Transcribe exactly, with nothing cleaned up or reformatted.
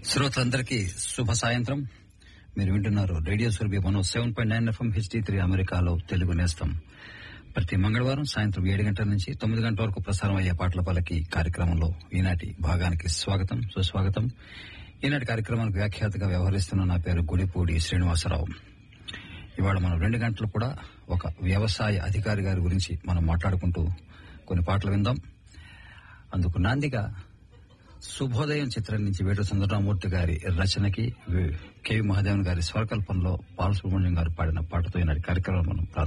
శ్రోతలందరికీ శుభ సాయంత్రం. మీరు వింటున్నారు radio Surabhi one seven point nine FM HD three అమెరికాలో తెలుగు నేస్తం. ప్రతి మంగళవారం సాయంత్రం ఏడు గంటల నుంచి తొమ్మిది గంటల వరకు ప్రసారం అయ్యే పాటల పలకి కార్యక్రమంలో ఈనాటి భాగానికి స్వాగతం, సుస్వాగతం. ఈనాటి కార్యక్రమానికి వ్యాఖ్యాతగా వ్యవహరిస్తున్న నా పేరు గుడిపూడి శ్రీనివాసరావు. ఇవాళ మనం రెండు గంటలు కూడా ఒక వ్యవసాయ అధికారి గారి గురించి మనం మాట్లాడుకుంటూ కొన్ని పాటలు విందాం. అందుకు నాందిగా శుభోదయం చిత్రం నుంచి వేట చంద్రరామూర్తి గారి రచనకి కెవి మహాదేవన్ గారి స్వరకల్పనలో బాలసుబ్రహ్మణ్యం గారు పాడిన పాటతో ఈనాటి కార్యక్రమం మనం ప్రారంభించాం.